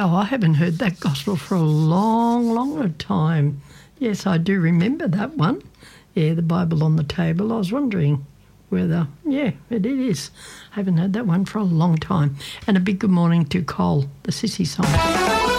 wow, I haven't heard that gospel for a long, long time. Yes, I do remember that one. Yeah, the Bible on the table. I was wondering whether, yeah, it is. I haven't heard that one for a long time. And a big good morning to Cole, the Sissy song.